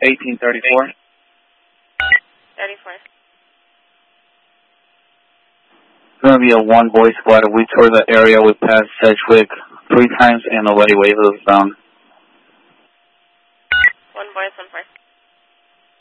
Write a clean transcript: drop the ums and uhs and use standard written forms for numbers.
1834. 34. It's going to be a one boy squad. We toured the area. We passed Sedgwick 3 times and nobody waved us down.